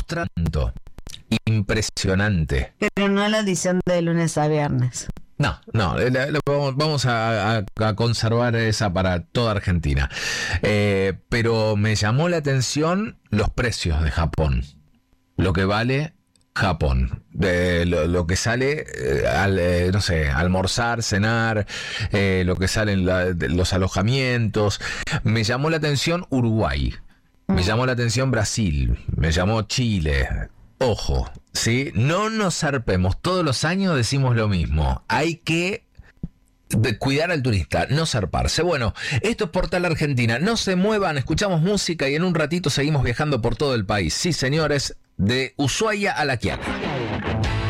mostrando. Impresionante. Pero no la edición de lunes a viernes. No, vamos a conservar esa para toda Argentina. Pero me llamó la atención los precios de Japón. Lo que vale Japón. Lo que sale, no sé, almorzar, cenar, lo que salen los alojamientos. Me llamó la atención Uruguay. Me llamó la atención Brasil. Me llamó Chile. Ojo, ¿sí? No nos zarpemos. Todos los años decimos lo mismo. Hay que cuidar al turista, no zarparse. Bueno, esto es Portal Argentina. No se muevan, escuchamos música y en un ratito seguimos viajando por todo el país. Sí, señores, de Ushuaia a La Quiaca.